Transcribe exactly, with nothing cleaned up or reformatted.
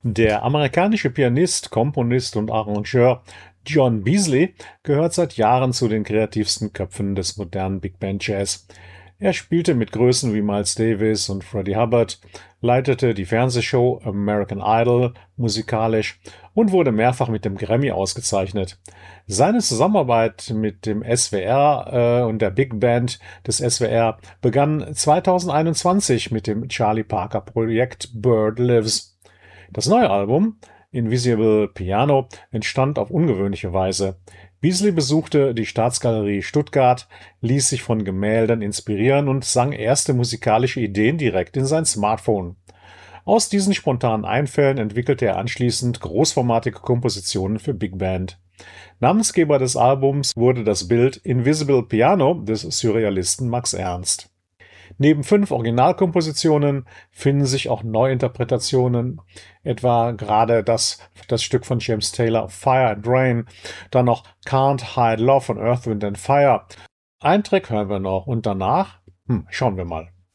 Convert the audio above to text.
Der amerikanische Pianist, Komponist und Arrangeur John Beasley gehört seit Jahren zu den kreativsten Köpfen des modernen Big Band Jazz. Er spielte mit Größen wie Miles Davis und Freddie Hubbard, leitete die Fernsehshow American Idol musikalisch und wurde mehrfach mit dem Grammy ausgezeichnet. Seine Zusammenarbeit mit dem S W R äh, und der Big Band des S W R begann zweitausendeinundzwanzig mit dem Charlie Parker Projekt Bird Lives. Das neue Album, Invisible Piano, entstand auf ungewöhnliche Weise. Beasley besuchte die Staatsgalerie Stuttgart, ließ sich von Gemälden inspirieren und sang erste musikalische Ideen direkt in sein Smartphone. Aus diesen spontanen Einfällen entwickelte er anschließend großformatige Kompositionen für Big Band. Namensgeber des Albums wurde das Bild Invisible Piano des Surrealisten Max Ernst. Neben fünf Originalkompositionen finden sich auch Neuinterpretationen, etwa gerade das, das Stück von James Taylor Fire and Rain, dann noch Can't Hide Love von Earth, Wind and Fire. Einen Track hören wir noch und danach, hm, schauen wir mal.